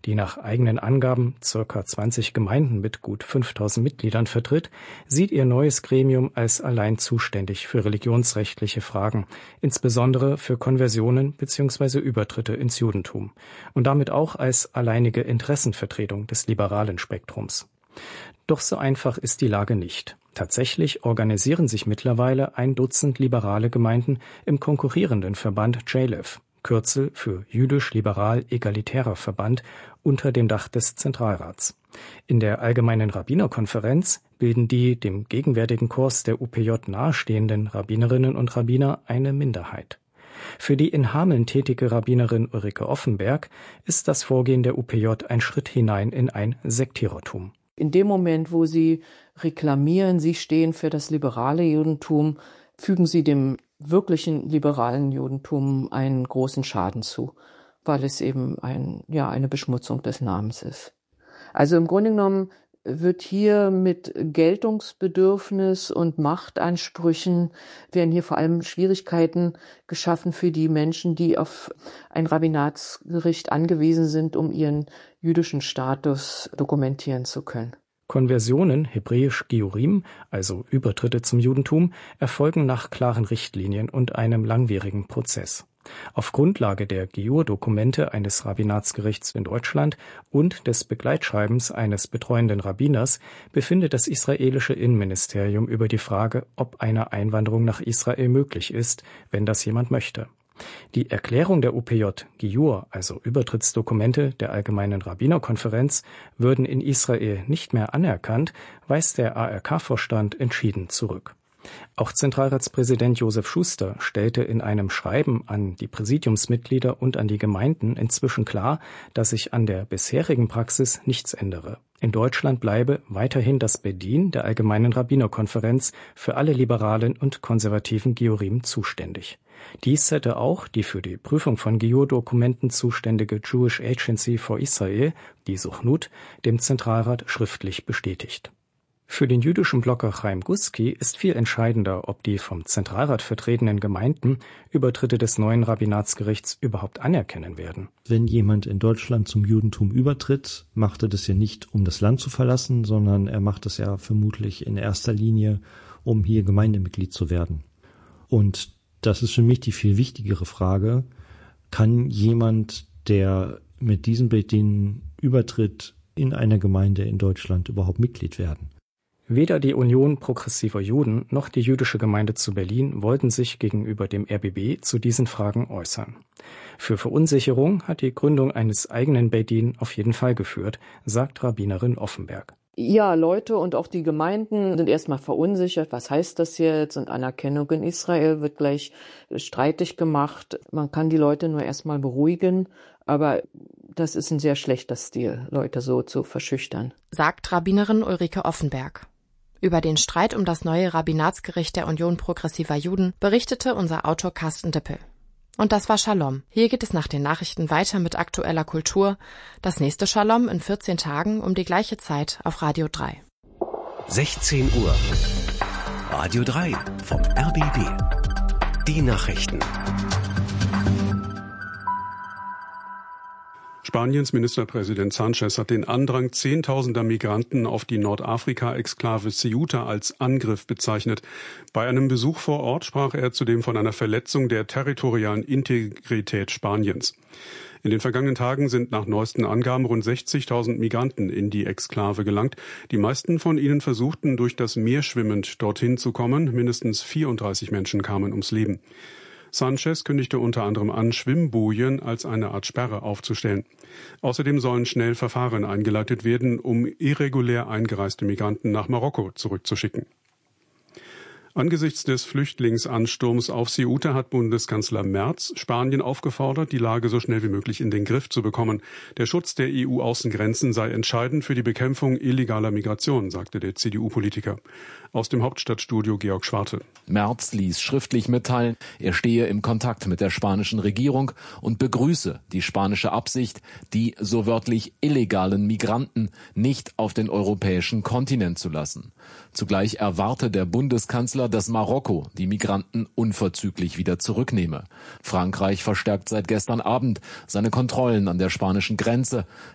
die nach eigenen Angaben ca. 20 Gemeinden mit gut 5000 Mitgliedern vertritt, sieht ihr neues Gremium als allein zuständig für religionsrechtliche Fragen, insbesondere für Konversionen bzw. Übertritte ins Judentum und damit auch als alleinige Interessenvertretung des liberalen Spektrums. Doch so einfach ist die Lage nicht. Tatsächlich organisieren sich mittlerweile 1 Dutzend liberale Gemeinden im konkurrierenden Verband JLEF, Kürzel für Jüdisch-Liberal-Egalitärer Verband, unter dem Dach des Zentralrats. In der Allgemeinen Rabbinerkonferenz bilden die dem gegenwärtigen Kurs der UPJ nahestehenden Rabbinerinnen und Rabbiner eine Minderheit. Für die in Hameln tätige Rabbinerin Ulrike Offenberg ist das Vorgehen der UPJ ein Schritt hinein in ein Sektierertum. In dem Moment, wo sie reklamieren, sie stehen für das liberale Judentum, fügen sie dem wirklichen liberalen Judentum einen großen Schaden zu, weil es eben eine Beschmutzung des Namens ist. Also im Grunde genommen wird hier mit Geltungsbedürfnis und Machtansprüchen werden hier vor allem Schwierigkeiten geschaffen für die Menschen, die auf ein Rabbinatsgericht angewiesen sind, um ihren jüdischen Status dokumentieren zu können. Konversionen, hebräisch Giurim, also Übertritte zum Judentum, erfolgen nach klaren Richtlinien und einem langwierigen Prozess. Auf Grundlage der Giur-Dokumente eines Rabbinatsgerichts in Deutschland und des Begleitschreibens eines betreuenden Rabbiners befindet das israelische Innenministerium über die Frage, ob eine Einwanderung nach Israel möglich ist, wenn das jemand möchte. Die Erklärung der UPJ, Giur, also Übertrittsdokumente der Allgemeinen Rabbinerkonferenz, würden in Israel nicht mehr anerkannt, weist der ARK-Vorstand entschieden zurück. Auch Zentralratspräsident Josef Schuster stellte in einem Schreiben an die Präsidiumsmitglieder und an die Gemeinden inzwischen klar, dass sich an der bisherigen Praxis nichts ändere. In Deutschland bleibe weiterhin das Bedien der Allgemeinen Rabbinerkonferenz für alle liberalen und konservativen Giurim zuständig. Dies hätte auch die für die Prüfung von Giur-Dokumenten zuständige Jewish Agency for Israel, die Suchnut, dem Zentralrat schriftlich bestätigt. Für den jüdischen Blogger Chaim Guski ist viel entscheidender, ob die vom Zentralrat vertretenen Gemeinden Übertritte des neuen Rabbinatsgerichts überhaupt anerkennen werden. Wenn jemand in Deutschland zum Judentum übertritt, macht er das ja nicht, um das Land zu verlassen, sondern er macht es ja vermutlich in erster Linie, um hier Gemeindemitglied zu werden. Und das ist für mich die viel wichtigere Frage: Kann jemand, der mit diesem Bedien übertritt, in einer Gemeinde in Deutschland überhaupt Mitglied werden? Weder die Union progressiver Juden noch die jüdische Gemeinde zu Berlin wollten sich gegenüber dem RBB zu diesen Fragen äußern. Für Verunsicherung hat die Gründung eines eigenen Bedin auf jeden Fall geführt, sagt Rabbinerin Offenberg. Ja, Leute und auch die Gemeinden sind erstmal verunsichert. Was heißt das jetzt? Und Anerkennung in Israel wird gleich streitig gemacht. Man kann die Leute nur erstmal beruhigen, aber das ist ein sehr schlechter Stil, Leute so zu verschüchtern. Sagt Rabbinerin Ulrike Offenberg. Über den Streit um das neue Rabbinatsgericht der Union progressiver Juden berichtete unser Autor Carsten Dippel. Und das war Shalom. Hier geht es nach den Nachrichten weiter mit aktueller Kultur. Das nächste Shalom in 14 Tagen um die gleiche Zeit auf Radio 3. 16 Uhr. Radio 3 vom RBB. Die Nachrichten. Spaniens Ministerpräsident Sánchez hat den Andrang zehntausender Migranten auf die Nordafrika-Exklave Ceuta als Angriff bezeichnet. Bei einem Besuch vor Ort sprach er zudem von einer Verletzung der territorialen Integrität Spaniens. In den vergangenen Tagen sind nach neuesten Angaben rund 60.000 Migranten in die Exklave gelangt. Die meisten von ihnen versuchten, durch das Meer schwimmend dorthin zu kommen. Mindestens 34 Menschen kamen ums Leben. Sánchez kündigte unter anderem an, Schwimmbojen als eine Art Sperre aufzustellen. Außerdem sollen schnell Verfahren eingeleitet werden, um irregulär eingereiste Migranten nach Marokko zurückzuschicken. Angesichts des Flüchtlingsansturms auf Ceuta hat Bundeskanzler Merz Spanien aufgefordert, die Lage so schnell wie möglich in den Griff zu bekommen. Der Schutz der EU-Außengrenzen sei entscheidend für die Bekämpfung illegaler Migration, sagte der CDU-Politiker. Aus dem Hauptstadtstudio Georg Schwarte. Merz ließ schriftlich mitteilen, er stehe im Kontakt mit der spanischen Regierung und begrüße die spanische Absicht, die so wörtlich illegalen Migranten nicht auf den europäischen Kontinent zu lassen. Zugleich erwarte der Bundeskanzler, dass Marokko die Migranten unverzüglich wieder zurücknehme. Frankreich verstärkt seit gestern Abend seine Kontrollen an der spanischen Grenze.